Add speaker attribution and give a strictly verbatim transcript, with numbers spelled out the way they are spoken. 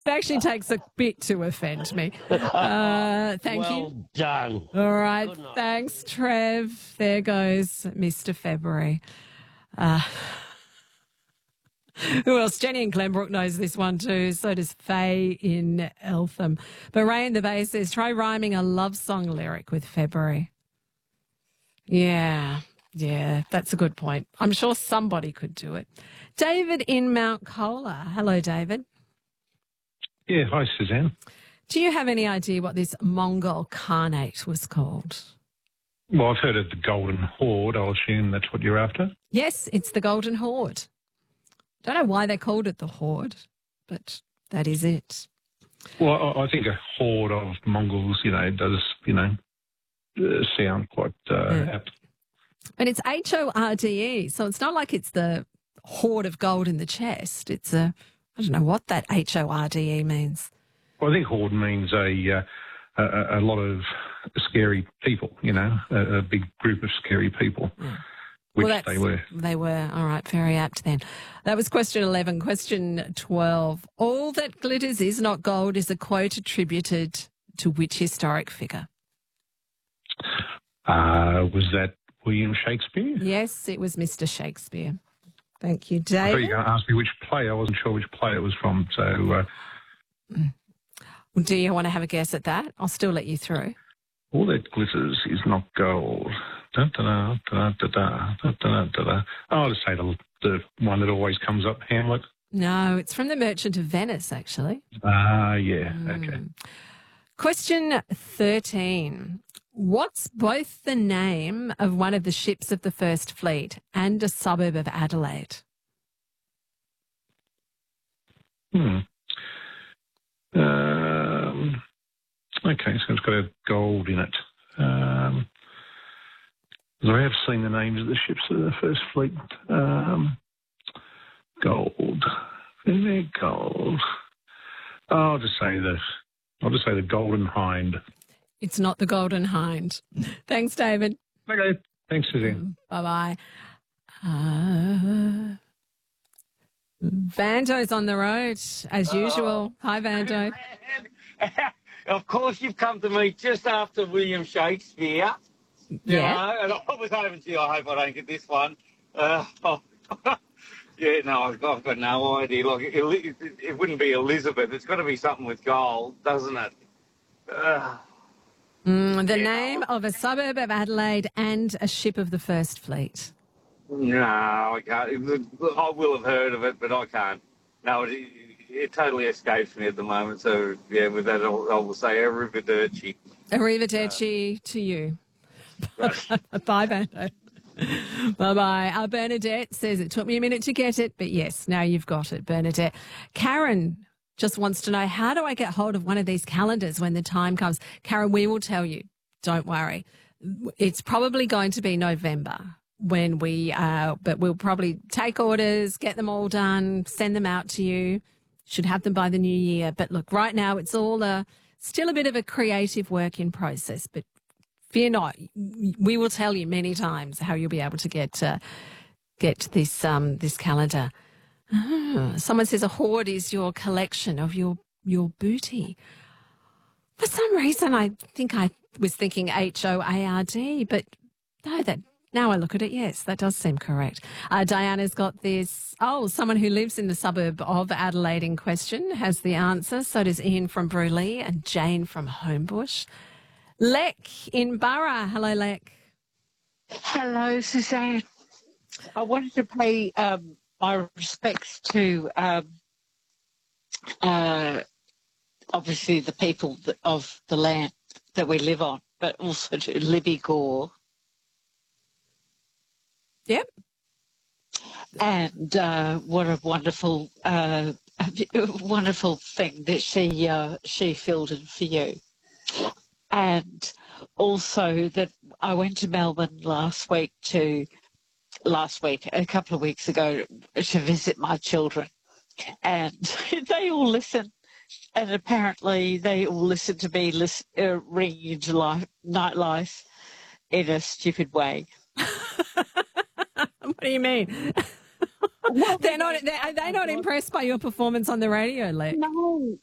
Speaker 1: It actually takes a bit to offend me. Uh, thank
Speaker 2: well
Speaker 1: you.
Speaker 2: done.
Speaker 1: All right.
Speaker 2: Good night.
Speaker 1: Thanks, Trev. There goes Mister February. Uh, who else? Jenny in Glenbrook knows this one too. So does Faye in Eltham. But Ray in the Bay says, try rhyming a love song lyric with February. Yeah, yeah, that's a good point. I'm sure somebody could do it. David in Mount Cola. Hello, David.
Speaker 3: Yeah, hi, Suzanne.
Speaker 1: Do you have any idea what this Mongol Khanate was called?
Speaker 3: Well, I've heard of the Golden Horde. I'll assume that's what you're after.
Speaker 1: Yes, it's the Golden Horde. Don't know why they called it the Horde, but that is it.
Speaker 3: Well, I, I think a horde of Mongols, you know, does, you know, uh, sound quite uh,
Speaker 1: Yeah.
Speaker 3: apt.
Speaker 1: And it's H O R D E, so it's not like it's the hoard of gold in the chest. It's a, I don't know what that H O R D E means.
Speaker 3: Well, I think horde means a, uh, a, a lot of scary people, you know, a, a big group of scary people.
Speaker 1: Yeah.
Speaker 3: Which
Speaker 1: Well,
Speaker 3: they were.
Speaker 1: They were. All right, very apt then. That was question eleven. Question twelve. All that glitters is not gold is a quote attributed to which historic figure?
Speaker 3: Uh, was that William Shakespeare?
Speaker 1: Yes, it was Mister Shakespeare. Thank you,
Speaker 3: I thought you
Speaker 1: David.
Speaker 3: were going to ask me which play. I wasn't sure which play it was from. So, uh,
Speaker 1: Well, do you want to have a guess at that? I'll still let you through.
Speaker 3: all that glitters is not gold. Da, da, da, da, da, da, da, da, da, da. I'll just say the, the one that always comes up, Hamlet.
Speaker 1: No, it's from The Merchant of Venice, actually.
Speaker 3: Ah, yeah, okay.
Speaker 1: Question thirteen. What's both the name of one of the ships of the First Fleet and a suburb of Adelaide?
Speaker 3: Hmm. Um, okay, so it's got a gold in it. Um, I have seen the names of the ships of the First Fleet. Um, gold. Isn't there gold? Oh, I'll just say the, I'll just say the Golden Hind.
Speaker 1: It's not the Golden Hind. Thanks, David.
Speaker 3: Okay, thanks, Suzanne.
Speaker 1: Bye-bye. Uh, Vando's on the road, as usual. Hi, Vando.
Speaker 4: Of course, you've come to me just after William Shakespeare. You
Speaker 1: Yeah.
Speaker 4: know, and I was hoping to, I hope I don't get this one. Uh, oh, yeah, no, I've got, I've got no idea. Like, it, it, it wouldn't be Elizabeth. It's got to be something with gold, doesn't it? Uh,
Speaker 1: Mm, the
Speaker 4: Yeah.
Speaker 1: name of a suburb of Adelaide and a ship of the First Fleet.
Speaker 4: no, I can't. I will have heard of it, but I can't. No, it, it totally escapes me at the moment. So, yeah, with that, I'll, I will say Arrivederci.
Speaker 1: Arrivederci to you. Bye, Vando. Bye-bye. Our Bernadette says it took me a minute to get it, but yes, now you've got it, Bernadette. Karen just wants to know, how do I get hold of one of these calendars when the time comes? Karen, we will tell you. Don't worry. It's probably going to be November when we, uh, but we'll probably take orders, get them all done, send them out to you. Should have them by the new year. But look, right now it's all a, still a bit of a creative work in process, but fear not. We will tell you many times how you'll be able to get, uh, get this, um, this calendar. Ah, someone says a hoard is your collection of your your booty. For some reason, I think I was thinking H O A R D, but no, that now I look at it, yes, that does seem correct. Uh, Diana's got this. Oh, someone who lives in the suburb of Adelaide in question has the answer. So does Ian from Bruley and Jane from Homebush. Lek in Burra. Hello, Lek.
Speaker 5: Hello, Suzanne. I wanted to pay um, my respects to um, uh, obviously the people that, of the land that we live on, but also to Libby Gore.
Speaker 1: Yep.
Speaker 5: And uh, what a wonderful, uh, wonderful thing that she uh, she fielded for you. And also that I went to Melbourne last week to, last week, a couple of weeks ago, to visit my children. And they all listen. And apparently they all listen to me listen, uh, ringing into life, nightlife in a stupid way.
Speaker 1: What do you mean? they're not. They're, are they not impressed by your performance on the radio, Lex?
Speaker 5: No,